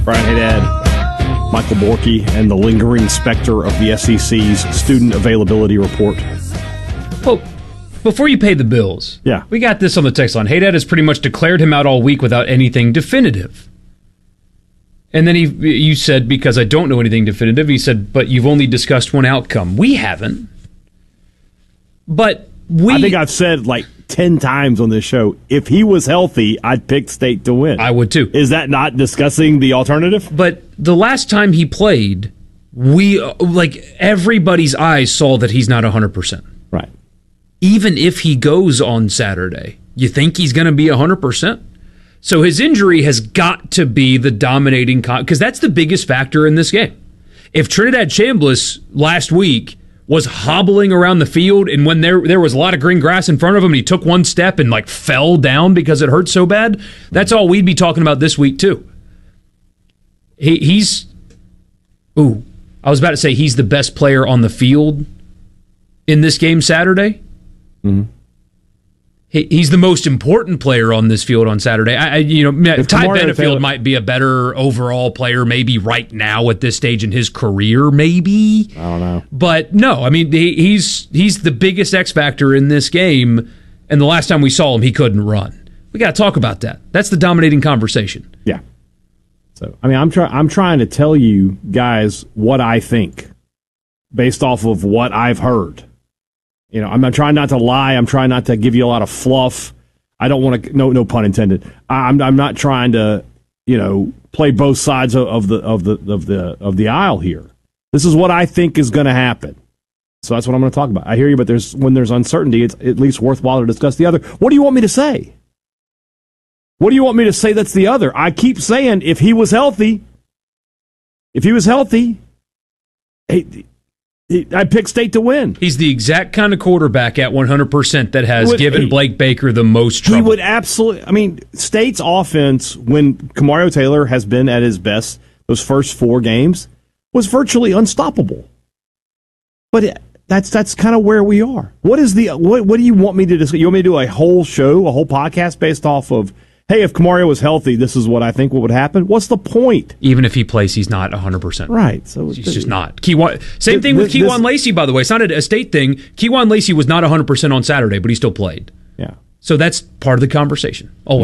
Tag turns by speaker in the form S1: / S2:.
S1: Brian Haydad, Michael Borky, and the lingering specter of the SEC's student availability report.
S2: Well, before you pay the bills,
S1: yeah,
S2: we got this on the text line. Haydad has pretty much declared him out all week without anything definitive. And then you said, because I don't know anything definitive, he said, but you've only discussed one outcome. We haven't. But I
S1: think I've said like 10 times on this show, if he was healthy, I'd pick State to win.
S2: I would too.
S1: Is that not discussing the alternative?
S2: But the last time he played, everybody's eyes saw that he's not 100%.
S1: Right.
S2: Even if he goes on Saturday, you think he's going to be 100%? So his injury has got to be the dominating, because that's the biggest factor in this game. If Trinidad Chambliss last week was hobbling around the field, and when there was a lot of green grass in front of him, and he took one step and fell down because it hurt so bad, that's all we'd be talking about this week too. He's the best player on the field in this game Saturday. Mm-hmm. He's the most important player on this field on Saturday. Ty Benefield might be a better overall player maybe right now at this stage in his career, maybe.
S1: I don't know.
S2: But no, I mean, he's the biggest X factor in this game, and the last time we saw him, he couldn't run. We got to talk about that. That's the dominating conversation.
S1: Yeah. So, I mean, I'm trying to tell you guys what I think based off of what I've heard. I'm not trying not to lie. I'm trying not to give you a lot of fluff. I don't want to. No pun intended. I'm not trying to, play both sides of the aisle here. This is what I think is going to happen. So that's what I'm going to talk about. I hear you, but when there's uncertainty, it's at least worthwhile to discuss the other. What do you want me to say? What do you want me to say? That's the other. I keep saying if he was healthy, I'd pick State to win.
S2: He's the exact kind of quarterback at 100% that has given Blake Baker the most trouble.
S1: He would absolutely. I mean, State's offense, when Kamario Taylor has been at his best, those first 4 games, was virtually unstoppable. But that's kind of where we are. What do you want me to discuss? You want me to do a whole show, a whole podcast based off of, hey, if Kamario was healthy, this is what I think would happen? What's the point?
S2: Even if he plays, he's not 100%.
S1: Right. So
S2: he's just not. Same thing with Kewan Lacey, by the way. It's not a State thing. Kewan Lacey was not 100% on Saturday, but he still played.
S1: Yeah.
S2: So that's part of the conversation. Always.